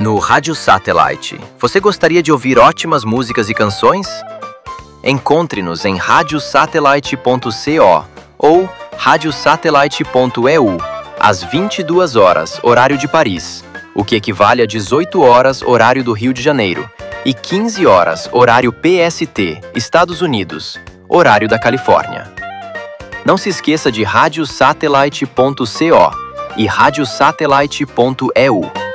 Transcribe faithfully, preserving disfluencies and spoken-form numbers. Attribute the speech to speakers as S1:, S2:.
S1: No Rádio Satellite, você gostaria de ouvir ótimas músicas e canções? Encontre-nos em rádio satellite ponto co ou rádio satellite ponto e u às vinte e duas horas, horário de Paris, o que equivale a dezoito horas, horário do Rio de Janeiro, e quinze horas, horário P S T, Estados Unidos, horário da Califórnia. Não se esqueça de rádio satellite ponto co e rádio satellite ponto e u.